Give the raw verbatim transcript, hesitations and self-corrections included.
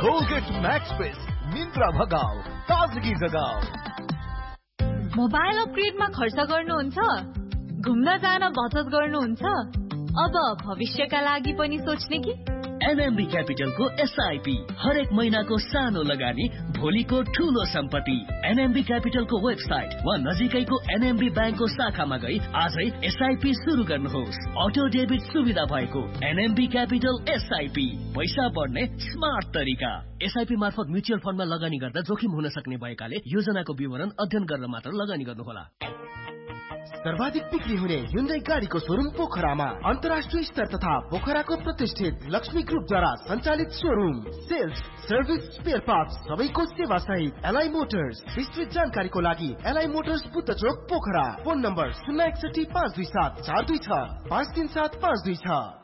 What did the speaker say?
Colgate max fresh निन्द्रा भगाऊ ताजगी जगाऊ। Mobile अपग्रेडमा खर्च गर्नुहुन्छ, घुम्न जान बचत गर्नुहुन्छ, अब भविष्यका लागि पनि सोच्ने कि? एनएमबी क्यापिटलको एसआईपी हरेक महिनाको सानो लगानी भोलिको ठूलो सम्पत्ति। एनएमबी क्यापिटलको वेबसाइट वा नजिकैको एनएमबी ब्याङ्कको शाखामा गई आजै एसआईपी सुरु गर्नुहोस्। अटो डेबिट सुविधा भएको एनएमबी क्यापिटल एसआईपी, पैसा बढ्ने स्मार्ट तरिका। एसआईपी मार्फत म्युचुअल फन्डमा लगानी गर्दा जोखिम हुन सक्ने भएकाले योजनाको विवरण अध्ययन गरेर मात्र लगानी गर्नुहोला। सर्वाधिक बिक्री हुने Hyundai गाडीको शोरूम पोखरामा अन्तर्राष्ट्रिय स्तर तथा पोखराको प्रतिष्ठित लक्ष्मी ग्रुपद्वारा सञ्चालित showroom. Sales, service, spare parts सबैको सेवा सहित एलआई मोटर्स। विस्तृत जानकारीको लागि एलआई मोटर्स बुद्ध चोक पोखरा। फोन नम्बर शून्य एकसठी पाँच दुई सात चार दुई छ पाँच तीन सात पाँच दुई छ।